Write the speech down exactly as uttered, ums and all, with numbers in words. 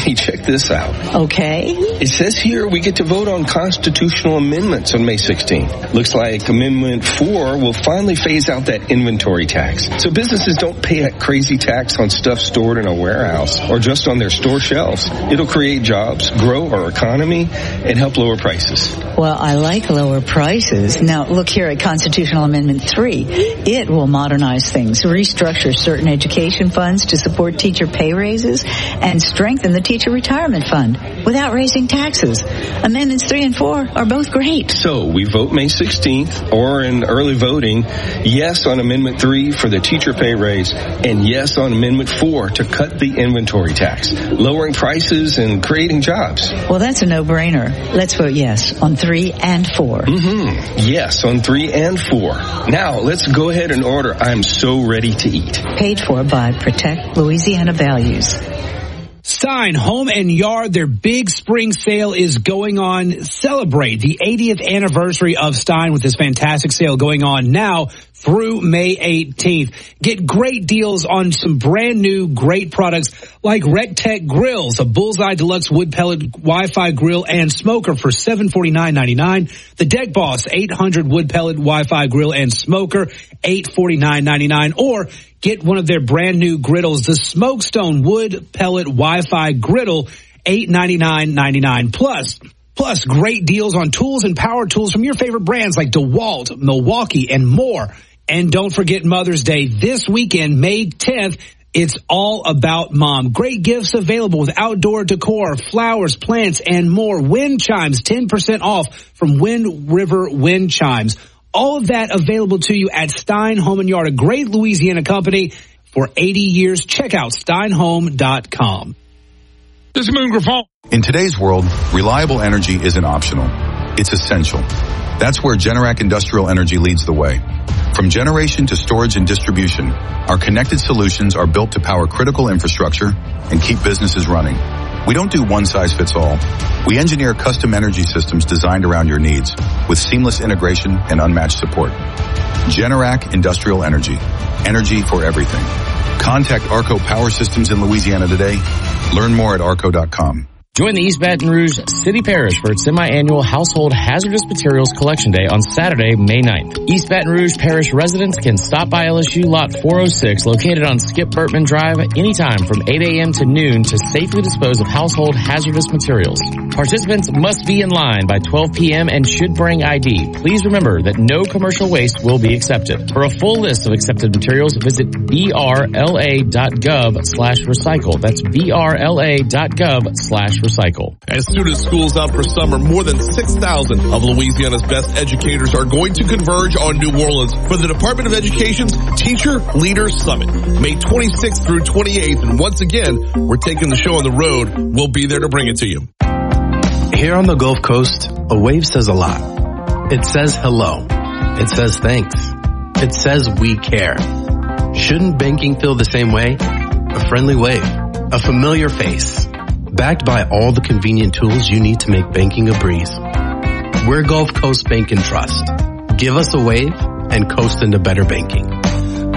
Hey, check this out. Okay. It says here we get to vote on constitutional amendments on May sixteenth. Looks like Amendment four will finally phase out that inventory tax. So businesses don't pay that crazy tax on stuff stored in a warehouse or just on their store shelves. It'll create jobs, grow our economy, and help lower prices. Well, I like lower prices. Now, look here at Constitutional Amendment three. It will modernize things, restructure certain education funds to support teacher pay raises, and strengthen the teacher retirement fund without raising taxes. Amendments three and four are both great. So we vote May sixteenth, or in early voting, yes on Amendment three for the teacher pay raise, and yes on Amendment four to cut the inventory tax, lowering prices and creating jobs. Well, that's a no-brainer. Let's vote yes on three and four. Mm-hmm. Yes on three and four. Now, let's go ahead and order I'm So Ready to Eat. Paid for by Protect Louisiana Values. Stein Home and Yard, their big spring sale is going on. Celebrate the eightieth anniversary of Stein with this fantastic sale going on now through May eighteenth. Get great deals on some brand new great products like RecTech Grills, a Bullseye Deluxe Wood Pellet Wi-Fi Grill and Smoker for seven hundred forty-nine ninety-nine. The Deck Boss eight hundred Wood Pellet Wi-Fi Grill and Smoker, eight hundred forty-nine ninety-nine. Or get one of their brand new griddles, the Smokestone Wood Pellet Wi-Fi Griddle, eight hundred ninety-nine ninety-nine. Plus, plus great deals on tools and power tools from your favorite brands like DeWalt, Milwaukee, and more. And don't forget Mother's Day this weekend, May tenth. It's all about mom. Great gifts available with outdoor decor, flowers, plants, and more. Wind chimes, ten percent off from Wind River Wind Chimes. All of that available to you at Stein Home and Yard, a great Louisiana company for eighty years. Check out stein home dot com. This is Moon Griffon. In today's world, reliable energy isn't optional. It's essential. That's where Generac Industrial Energy leads the way. From generation to storage and distribution, our connected solutions are built to power critical infrastructure and keep businesses running. We don't do one size fits all. We engineer custom energy systems designed around your needs with seamless integration and unmatched support. Generac Industrial Energy. Energy for everything. Contact Arco Power Systems in Louisiana today. Learn more at arco dot com. Join the East Baton Rouge City Parish for its semi-annual Household Hazardous Materials Collection Day on Saturday, May ninth. East Baton Rouge Parish residents can stop by L S U Lot four oh six, located on Skip Burtman Drive, anytime from eight a.m. to noon to safely dispose of household hazardous materials. Participants must be in line by twelve p.m. and should bring I D. Please remember that no commercial waste will be accepted. For a full list of accepted materials, visit B R L A dot gov slash recycle. That's B R L A dot gov slash recycle. As soon as school's out for summer, more than six thousand of Louisiana's best educators are going to converge on New Orleans for the Department of Education's Teacher Leader Summit, May twenty-sixth through twenty-eighth. And once again, we're taking the show on the road. We'll be there to bring it to you. Here on the Gulf Coast, a wave says a lot. It says hello. It says thanks. It says we care. Shouldn't banking feel the same way? A friendly wave, a familiar face, backed by all the convenient tools you need to make banking a breeze. We're Gulf Coast Bank and Trust. Give us a wave and coast into better banking.